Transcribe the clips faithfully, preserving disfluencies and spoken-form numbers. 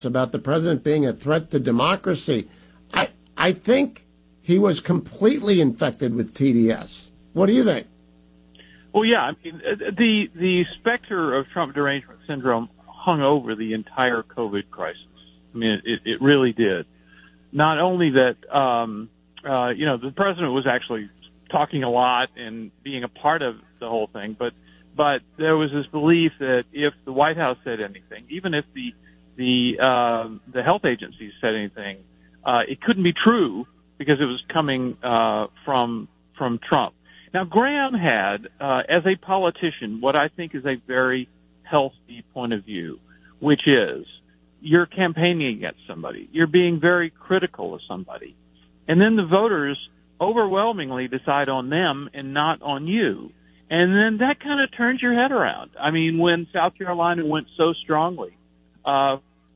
about the president being a threat to democracy. I I think he was completely infected with T D S. What do you think? Well, yeah, I mean, the the specter of Trump derangement syndrome hung over the entire COVID crisis. I mean, it, it really did. Not only that, um, uh, you know, the president was actually talking a lot and being a part of the whole thing, but but there was this belief that if the White House said anything, even if the the uh, the health agencies said anything, uh, it couldn't be true because it was coming uh, from from Trump. Now, Graham had, uh, as a politician, what I think is a very healthy point of view, which is you're campaigning against somebody. You're being very critical of somebody. And then the voters overwhelmingly decide on them and not on you. And then that kind of turns your head around. I mean, when South Carolina went so strongly, uh,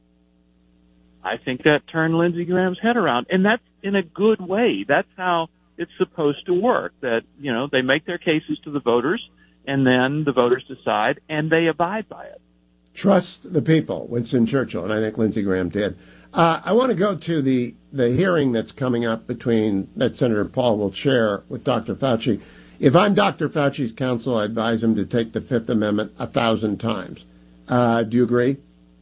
I think that turned Lindsey Graham's head around. And that's in a good way. That's how it's supposed to work, that, you know, they make their cases to the voters, and then the voters decide, and they abide by it. Trust the people, Winston Churchill, and I think Lindsey Graham did. Uh, I want to go to the, the hearing that's coming up between, that Senator Paul will chair with Doctor Fauci. If I'm Doctor Fauci's counsel, I advise him to take the Fifth Amendment a thousand times. Uh, do you agree?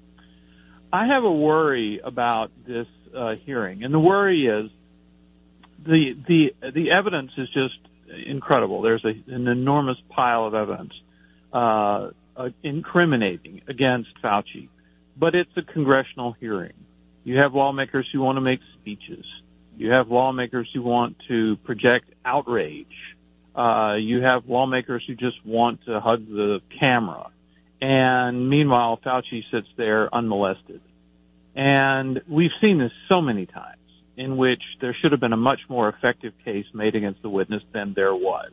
I have a worry about this uh, hearing, and the worry is The, the the evidence is just incredible. There's a, an enormous pile of evidence uh, uh, incriminating against Fauci. But it's a congressional hearing. You have lawmakers who want to make speeches. You have lawmakers who want to project outrage. Uh, you have lawmakers who just want to hug the camera. And meanwhile, Fauci sits there unmolested. And we've seen this so many times, in which there should have been a much more effective case made against the witness than there was.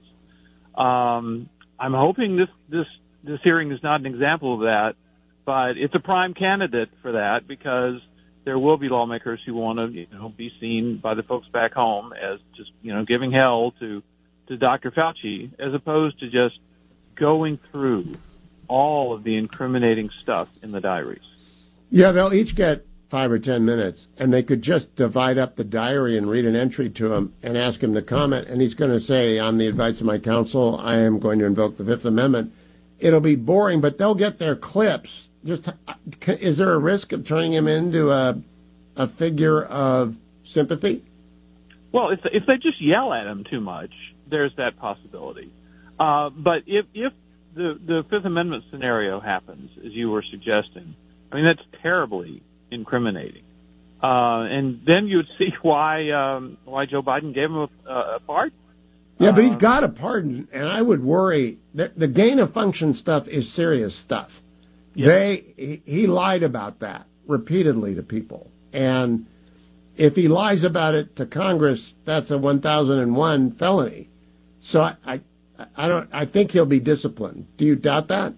Um, I'm hoping this, this, this hearing is not an example of that, but it's a prime candidate for that because there will be lawmakers who want to, you know, be seen by the folks back home as just, you know, giving hell to, to Doctor Fauci, as opposed to just going through all of the incriminating stuff in the diaries. Yeah, they'll each get five or ten minutes, and they could just divide up the diary and read an entry to him and ask him to comment, and he's going to say, on the advice of my counsel, I am going to invoke the Fifth Amendment. It'll be boring, but they'll get their clips. Just, is there a risk of turning him into a a figure of sympathy? Well, if if they just yell at him too much, there's that possibility. Uh, but if if the the Fifth Amendment scenario happens, as you were suggesting, I mean, that's terribly incriminating. Uh, and then you'd see why um, why Joe Biden gave him a, a pardon. Yeah, but he's uh, got a pardon, and I would worry that the gain of function stuff is serious stuff. Yeah. They he, he lied about that repeatedly to people, and if he lies about it to Congress, that's a one thousand one felony. So I, I I don't I think he'll be disciplined. Do you doubt that?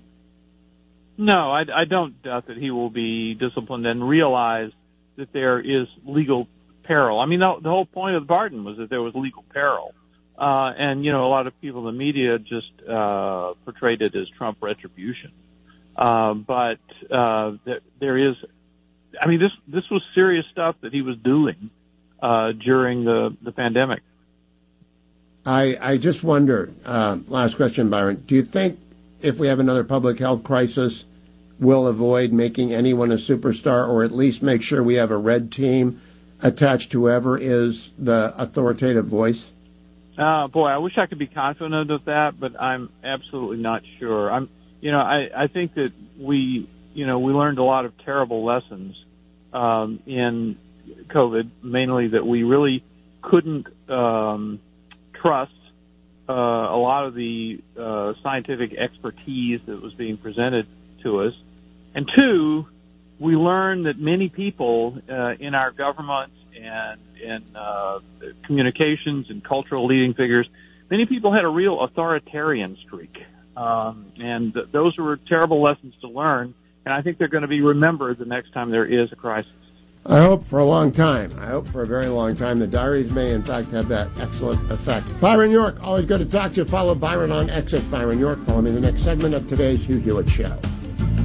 No, I, I don't doubt that he will be disciplined and realize that there is legal peril. I mean, the, the whole point of the pardon was that there was legal peril. Uh, and, you know, a lot of people in the media just uh, portrayed it as Trump retribution. Uh, but uh, there, there is, I mean, this this was serious stuff that he was doing uh, during the, the pandemic. I, I just wonder, uh, last question, Byron, do you think if we have another public health crisis, we'll avoid making anyone a superstar, or at least make sure we have a red team attached to whoever is the authoritative voice? Uh, boy, I wish I could be confident of that, but I'm absolutely not sure. I'm, you know, I, I think that we, you know, we learned a lot of terrible lessons um, in COVID, mainly that we really couldn't um, trust Uh, a lot of the uh, scientific expertise that was being presented to us. And two, we learned that many people uh, in our government and in uh, communications and cultural leading figures, many people had a real authoritarian streak. Um, and th- those were terrible lessons to learn, and I think they're going to be remembered the next time there is a crisis. I hope for a long time. I hope for a very long time. The diaries may, in fact, have that excellent effect. Byron York, always good to talk to you. Follow Byron on X at Byron York. Follow me in the next segment of today's Hugh Hewitt Show.